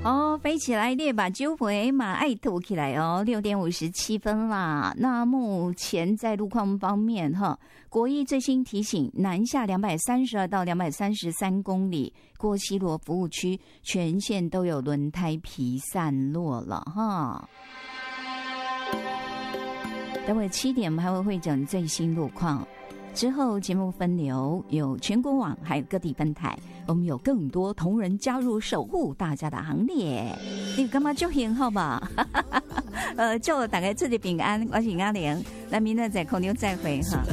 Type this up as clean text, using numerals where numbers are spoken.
哦，飞起来列把酒杯嘛爱吐起来哦，6:57啦。那目前在路况方面哈，国一最新提醒，南下232到233公里，过西螺服务区全线都有轮胎皮散落了哈。待会7点我们还会汇整最新路况。之后节目分流，有全国网，还有各地分台，我们有更多同仁加入守护大家的行列。你干嘛就很好吧？祝大家自己平安，我是阿玲，那明天在空中再会哈。